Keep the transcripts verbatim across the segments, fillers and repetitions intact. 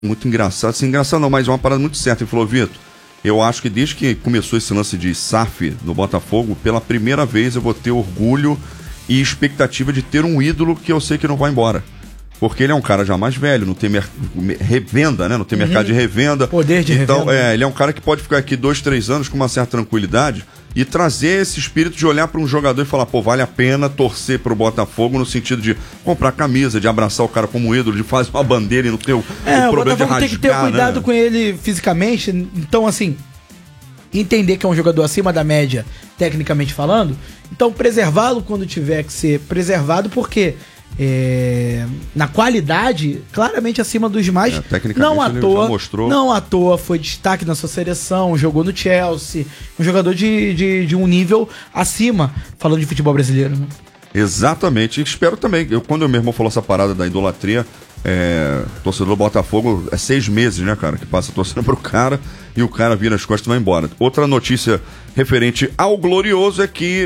muito engraçado, assim, engraçado não, mas uma parada muito certa. Ele falou, Vitor, eu acho que desde que começou esse lance de S A F no Botafogo, pela primeira vez eu vou ter orgulho e expectativa de ter um ídolo que eu sei que não vai embora. Porque ele é um cara já mais velho, não tem mer- revenda, né? Não tem uhum. mercado de revenda. Poder de então, revenda. É, ele é um cara que pode ficar aqui dois, três anos com uma certa tranquilidade e trazer esse espírito de olhar para um jogador e falar, pô, vale a pena torcer pro Botafogo no sentido de comprar camisa, de abraçar o cara como ídolo, de fazer uma bandeira e não ter o, é, o problema o de rasgar, tem que ter cuidado, né, com ele fisicamente. Então, assim, entender que é um jogador acima da média, tecnicamente falando. Então, preservá-lo quando tiver que ser preservado, porque... É, na qualidade, claramente acima dos demais. É, tecnicamente não à toa, mostrou... não à toa foi destaque na sua seleção, jogou no Chelsea, um jogador de, de, de um nível acima, falando de futebol brasileiro, né? Exatamente, espero também. Eu, quando o meu irmão falou essa parada da idolatria, é, torcedor do Botafogo, é seis meses, né, cara, que passa torcendo pro cara e o cara vira as costas e vai embora. Outra notícia referente ao Glorioso é que,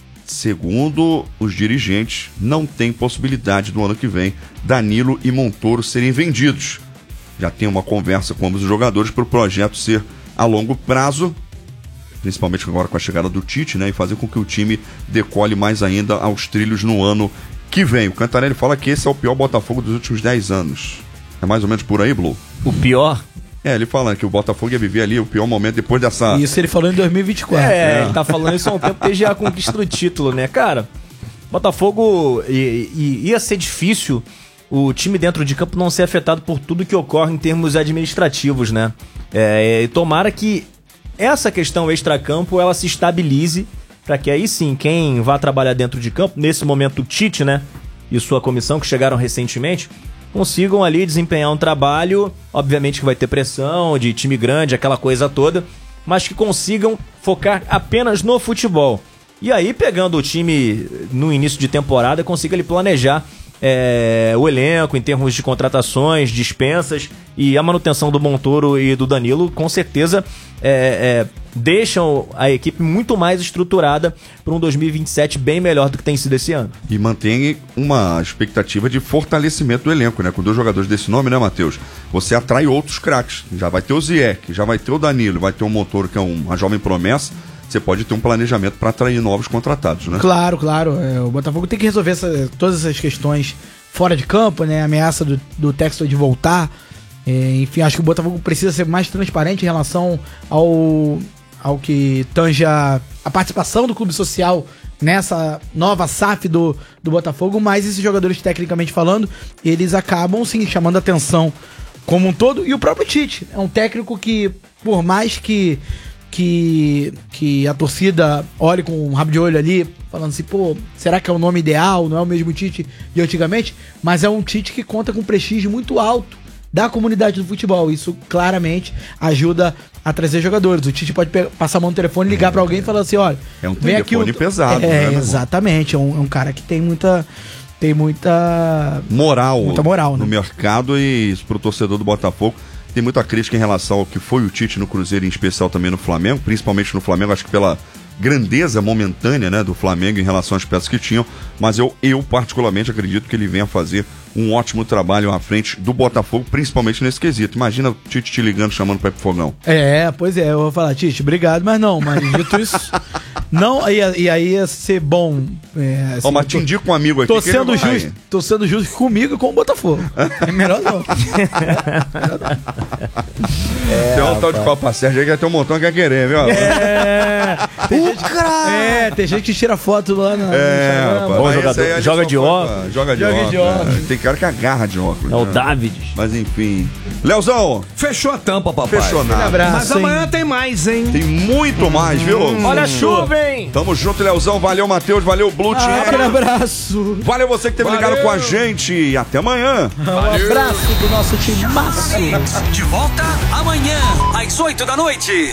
segundo os dirigentes, não tem possibilidade do ano que vem Danilo e Montoro serem vendidos. Já tem uma conversa com ambos os jogadores para o projeto ser a longo prazo, principalmente agora com a chegada do Tite, né, e fazer com que o time decole mais ainda aos trilhos no ano que vem. O Cantarelli fala que esse é o pior Botafogo dos últimos dez anos. É mais ou menos por aí, Blue? O pior? É, ele fala que o Botafogo ia viver ali o pior momento depois dessa... Isso ele falou em dois mil e vinte e quatro. É, é. Ele tá falando isso há um tempo desde a conquista do título, né? Cara, Botafogo i, i, ia ser difícil o time dentro de campo não ser afetado por tudo que ocorre em termos administrativos, né? É, e tomara que essa questão extracampo, ela se estabilize, para que aí sim, quem vá trabalhar dentro de campo, nesse momento o Tite, né? E sua comissão, que chegaram recentemente, consigam ali desempenhar um trabalho, obviamente que vai ter pressão de time grande, aquela coisa toda, mas que consigam focar apenas no futebol. E aí, pegando o time no início de temporada, consiga ele planejar é, o elenco em termos de contratações, dispensas, e a manutenção do Montoro e do Danilo, com certeza é, é, deixam a equipe muito mais estruturada para um dois mil e vinte e sete bem melhor do que tem sido esse ano. E mantém uma expectativa de fortalecimento do elenco, né? Com dois jogadores desse nome, né, Matheus? Você atrai outros craques. Já vai ter o Ziyech, já vai ter o Danilo, vai ter o Montoro, que é um, uma jovem promessa. Você pode ter um planejamento para atrair novos contratados, né? Claro, claro. É, o Botafogo tem que resolver essa, todas essas questões fora de campo, né? A ameaça do, do Textor de voltar. É, enfim, acho que o Botafogo precisa ser mais transparente em relação ao, ao que tange a, a participação do clube social nessa nova S A F do, do Botafogo, mas esses jogadores, tecnicamente falando, eles acabam, sim, chamando a atenção como um todo. E o próprio Tite é um técnico que, por mais que Que, que a torcida olhe com um rabo de olho ali, falando assim, pô, será que é o nome ideal? Não é o mesmo Tite de antigamente? Mas é um Tite que conta com um prestígio muito alto da comunidade do futebol. Isso claramente ajuda a trazer jogadores. O Tite pode pegar, passar a mão no telefone, ligar é, pra alguém e falar assim, olha... É um telefone aqui o... pesado, é, né? Exatamente, é um, é um cara que tem muita... Tem muita... Moral, muita moral no né? mercado, e isso pro torcedor do Botafogo. Tem muita crítica em relação ao que foi o Tite no Cruzeiro, em especial também no Flamengo, principalmente no Flamengo, acho que pela grandeza momentânea, né, do Flamengo em relação às peças que tinham, mas eu, eu particularmente acredito que ele venha fazer um ótimo trabalho à frente do Botafogo, principalmente nesse quesito. Imagina o Tite te ligando, chamando para ir pro fogão. É, pois é, eu vou falar, Tite, obrigado, mas não, mas dito isso, não, e, e aí ia ser bom. É, assim, Ó, mas te indico um amigo aqui. Tô sendo justo, tô sendo justo comigo e com o Botafogo. É melhor não. É, tem um tal de Copa Sérgio aí que tem um montão que quer querer, viu? É, tem gente, é, tem gente que tira foto lá na. É, no bom jogador, é joga de óculos. Joga de joga óculos. De óculos. É. Tem cara que agarra de óculos. É o né? David. Mas enfim. Leozão! Fechou a tampa, papai. Fechou nada. Um abraço, mas amanhã hein? Tem mais, hein? Tem muito mais, viu? Hum, Olha a chuva, hein? Tamo junto, Leozão. Valeu, Matheus. Valeu, Blue Team. Ah, aquele abraço. Valeu você que teve Valeu. ligado com a gente. E até amanhã. Um abraço do nosso time maço. De volta amanhã, às oito da noite.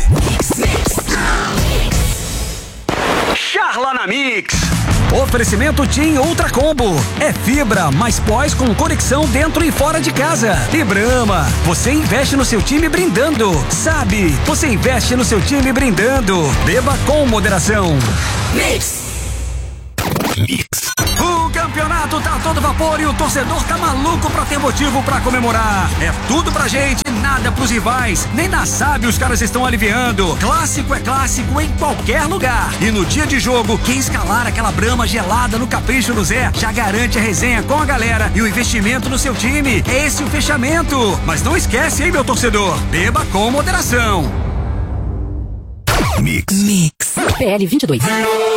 Charla na Mix. Oferecimento Tim Ultra Combo. É fibra, mais pós com conexão dentro e fora de casa. E Brahma, você investe no seu time brindando. Sabe, você investe no seu time brindando. Beba com moderação. Mix. Mix. O campeão campeonato tá a todo vapor e o torcedor tá maluco pra ter motivo pra comemorar. É tudo pra gente, nada pros rivais. Nem na S A B os caras estão aliviando. Clássico é clássico em qualquer lugar. E no dia de jogo, quem escalar aquela Brahma gelada no Capricho do Zé já garante a resenha com a galera e o investimento no seu time. É esse o fechamento. Mas não esquece, hein, meu torcedor? Beba com moderação. Mix. Mix. P L vinte e dois.